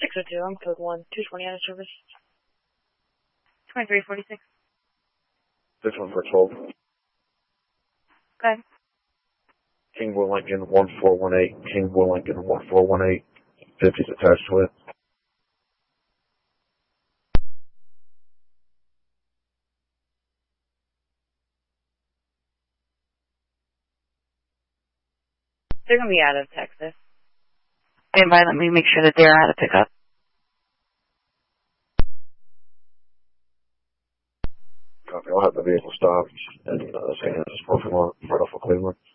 602, I'm code 1, 220 out of service. 2346. 61412. Okay. King Will Lincoln 1418. King Will Lincoln 1418. 50's attached to it. They're going to be out of Texas. Anybody let me make sure that they're out of pickup. Copy. I'll have the vehicle stopped and St. Anthony's parking lot right off of Cleveland.